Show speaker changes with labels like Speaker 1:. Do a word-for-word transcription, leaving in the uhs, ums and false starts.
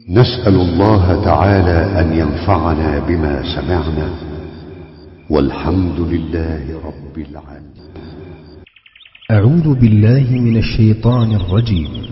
Speaker 1: نسأل الله تعالى أن ينفعنا بما سمعنا، والحمد لله رب العالمين.
Speaker 2: أعوذ بالله من الشيطان الرجيم.